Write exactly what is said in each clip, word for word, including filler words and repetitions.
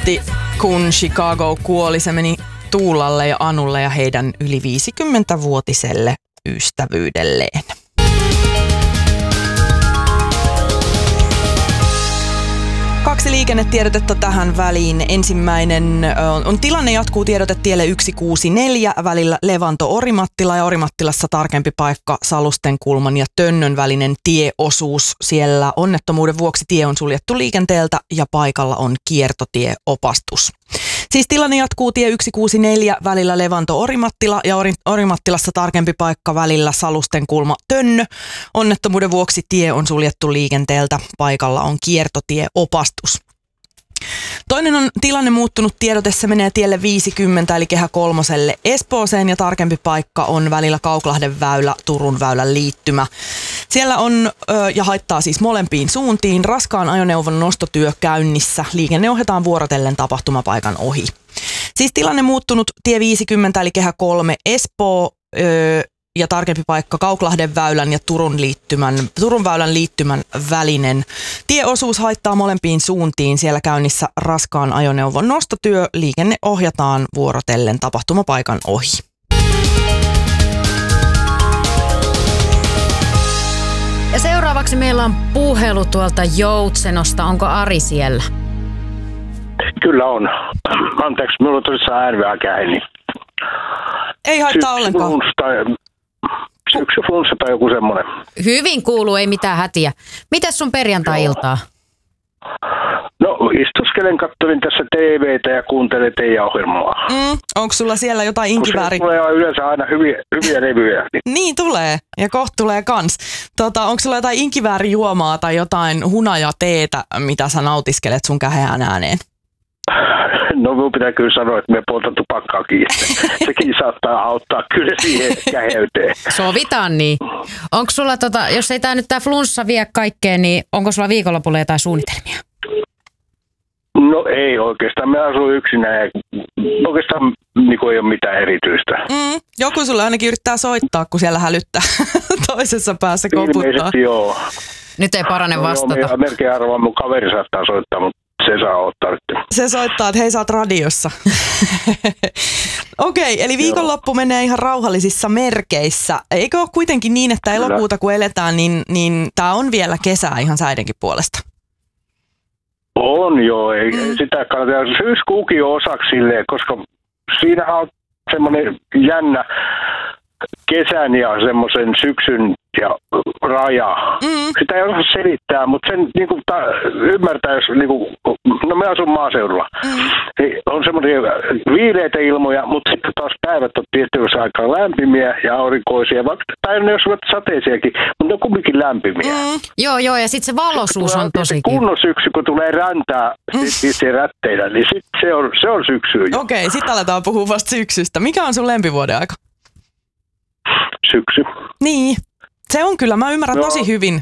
muisti, kun Chicago kuoli. Se meni Tuulalle ja Anulle ja heidän yli viisikymmentävuotiselle ystävyydelleen. Kaksi liikennetiedotetta tähän väliin. Ensimmäinen on, on tilanne jatkuu tiedotetielle yksi kuusi neljä välillä Levanto-Orimattila ja Orimattilassa tarkempi paikka Salustenkulman ja Tönnön välinen tieosuus. Siellä onnettomuuden vuoksi tie on suljettu liikenteeltä ja paikalla on kiertotieopastus. Siis tilanne jatkuu tie yksi kuusi neljä välillä Levanto-Orimattila ja Orimattilassa tarkempi paikka välillä Salustenkulma-Tönnö. Onnettomuuden vuoksi tie on suljettu liikenteeltä. Paikalla on kiertotieopastus. Toinen on tilanne muuttunut tiedote, se menee tielle viisikymmentä eli Kehä kolmoselle Espooseen ja tarkempi paikka on välillä Kauklahden väylä, Turun väylän liittymä. Siellä on ja haittaa siis molempiin suuntiin raskaan ajoneuvon nostotyö käynnissä. Liikenne ohjataan vuorotellen tapahtumapaikan ohi. Siis tilanne muuttunut tie viisikymmentä eli Kehä kolme Espoo öö, ja tarkempi paikka Kauklahden väylän ja Turun, liittymän, Turun väylän liittymän välinen. Tieosuus haittaa molempiin suuntiin. Siellä käynnissä raskaan ajoneuvon nostotyö. Liikenne ohjataan vuorotellen tapahtumapaikan ohi. Ja seuraavaksi meillä on puhelu tuolta Joutsenosta. Onko Ari siellä? Kyllä on. Anteeksi, minulla on tosissaan ääni vähän käynni. Ei haittaa ollenkaan. Syksyflunssa tai joku semmoinen. Hyvin kuuluu, ei mitään hätiä. Mites sun perjantai-iltaa? No, istuskelen, kattelin tässä T V:tä ja kuuntelen teidän ohjelmaa. Mm, onko sulla siellä jotain inkivääri? Kun se tulee yleensä aina hyviä, hyviä levyjä. Niin. Niin tulee, ja kohta tulee kans. Tota, onko sulla jotain inkiväärijuomaa tai jotain hunajateetä, mitä sä nautiskelet sun käheään ääneen? No minun pitää kyllä sanoa, että me poltan tupakkaa kiinni. Sekin saattaa auttaa kyllä siihen käheyteen. Sovitaan niin. Onko sulla, tota, jos ei tää nyt tää flunssa vie kaikkeen, niin onko sulla viikonlopulla jotain suunnitelmia? No ei oikeastaan. Me asun yksinään ja oikeastaan niin ei ole mitään erityistä. Mm, joku sulle ainakin yrittää soittaa, kun siellä hälyttää toisessa päässä koputtaa. Ilmeisesti joo. Nyt ei parane vastata. No, joo, melkein arvaa, mun kaveri saattaa soittaa, mutta se saa ottaa nyt. Se soittaa, että hei, sä oot radiossa. Okei, okay, eli viikonloppu menee ihan rauhallisissa merkeissä. Eikö ole kuitenkin niin, että elokuuta kun eletään, niin, niin tää on vielä kesää ihan säidenkin puolesta? On joo, ei mm. sitä kannata. Syyskuukin on osaksi silleen, koska siinähän on semmoinen jännä kesän ja semmoisen syksyn ja raja. Mm. Sitä ei osaa selittää, mutta sen niinku, ta, ymmärtää, jos niinku, no me asun maaseudulla. Mm. On semmoisia viileitä ilmoja, mutta sitten taas päivät on tietysti aika lämpimiä ja aurinkoisia, tai ne ovat sateisiakin, mutta ne on kumminkin lämpimiä. Mm. Joo, joo, ja sitten se valoisuus on tosi kiva. Kunnon syksy, kun tulee räntää mm. itse rätteinä, niin sit se on, se on syksyä. Okei, okay, sitten aletaan puhua vasta syksystä. Mikä on sun lempivuoden aika? Syksy. Niin, se on kyllä. Mä ymmärrän no. tosi hyvin.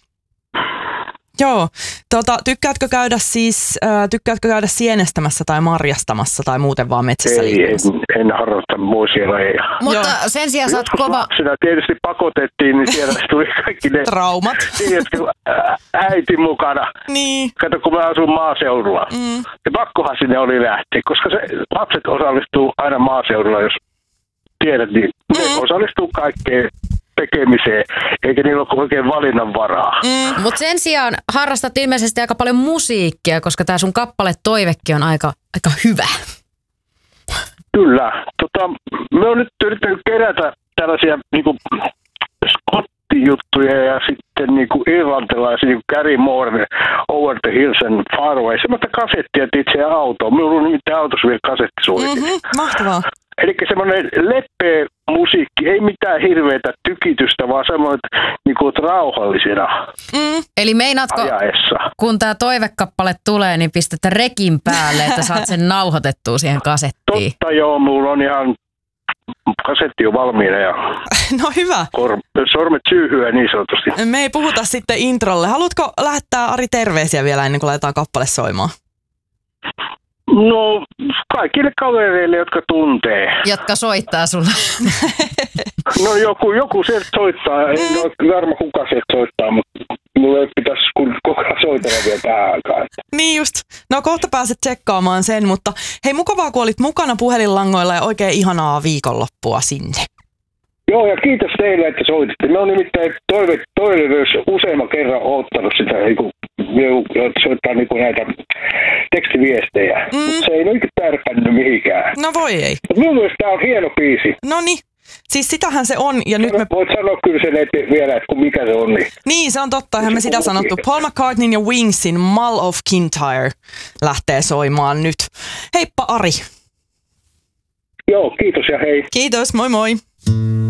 Joo. Tota, tykkäätkö käydä siis, äh, tykkäätkö käydä sienestämässä tai marjastamassa tai muuten vaan metsässä liikkumassa? Ei, en, en harrasta muisia lajeja. Mutta Joo. sen sijaan sä oot kova... Lapsena tietysti pakotettiin, niin siellä tuli kaikki ne... Traumat. Tiedätkö, äiti mukana. Niin. Kato, kun mä asun maaseudulla. Mm. Ja pakkohan sinne oli lähteä, koska se, lapset osallistuu aina maaseudulla, jos tiedät, niin mm. ne osallistuu kaikkeen tekemiseen, eikä niillä ole oikein valinnan varaa. Mm. Mutta sen sijaan harrastat ilmeisesti aika paljon musiikkia, koska tämä sun kappale Toivekin on aika, aika hyvä. Kyllä. Tota, me on nyt yrittänyt kerätä tällaisia niinku skottijuttuja ja sitten niinku irlantilaisia, niinku Gary Moore, Over the Hills and Far Away, semmoista kasettia itse autoon. Minulla on nimittäin autossa vielä kasettisuoritin. Mm-hmm, mahtavaa. Eli semmoinen leppeä musiikki, ei mitään hirveätä tykitystä, vaan semmoinen niinku rauhallisena mm. Eli meinaatko, ajaessa. Kun tämä toivekappale tulee, niin pistetään rekin päälle, että saat sen nauhoitettua siihen kasettiin? Totta joo, mulla on ihan kasetti on valmiina ja no hyvä. Kor- sormet syyhyä niin sanotusti. Me ei puhuta sitten introlle. Haluatko lähettää Ari terveisiä vielä ennen kuin laitetaan kappale soimaan? No, kaikille kavereille, jotka tuntee. Jotka soittaa sulle. No joku, joku sieltä soittaa. En ole varma kuka sieltä soittaa, mutta mulla ei pitäisi koko ajan soitella vielä tähän aikaan. Niin just. No kohta pääset tsekkaamaan sen, mutta hei, mukavaa kun olit mukana puhelinlangoilla ja oikein ihanaa viikonloppua sinne. Joo, ja kiitos teille, että soititte. Me on nimittäin toive, toive myös useamman kerran ottanut sitä, että soittaa niinku näitä tekstiviestejä. Mm. Mutta se ei nyt tärpännyt mihinkään. No voi ei. Mutta mun mielestä tää on hieno biisi. Noniin. Siis sitähän se on. Ja nyt me... Voit sanoa kyllä sen eti vielä, että mikä se on. Niin, niin se on totta. Eihän me sitä sanottu. Paul McCartneyn ja Wingsin Mull of Kintyre lähtee soimaan nyt. Heippa Ari. Joo, kiitos ja hei. Kiitos, moi moi.